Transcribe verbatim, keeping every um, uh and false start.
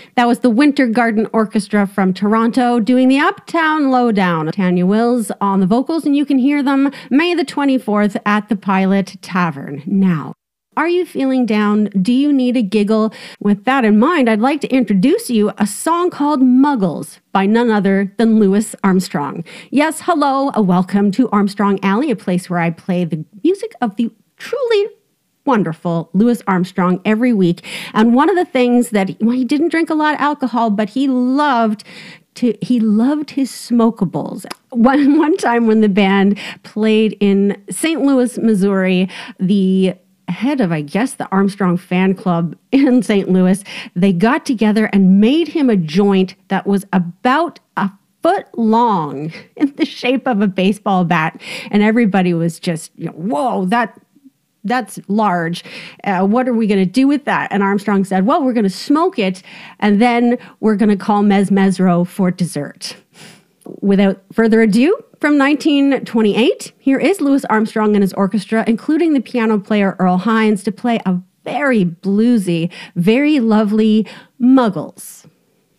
That was the Winter Garden Orchestra from Toronto doing the Uptown Lowdown. Tanya Wills on the vocals, and you can hear them May the twenty-fourth at the Pilot Tavern. Now, are you feeling down? Do you need a giggle? With that in mind, I'd like to introduce you a song called Muggles by none other than Louis Armstrong. Yes, hello, a welcome to Armstrong Alley, a place where I play the music of the truly wonderful Louis Armstrong every week. And one of the things that, well, he didn't drink a lot of alcohol, but he loved to, he loved his smokables. One, one time when the band played in Saint Louis, Missouri, the head of, I guess, the Armstrong fan club in Saint Louis, they got together and made him a joint that was about a foot long in the shape of a baseball bat. And everybody was just, you know, whoa, that That's large. Uh, what are we going to do with that? And Armstrong said, well, we're going to smoke it, and then we're going to call Mez Mesro for dessert. Without further ado, from nineteen twenty-eight, here is Louis Armstrong and his orchestra, including the piano player Earl Hines, to play a very bluesy, very lovely Muggles.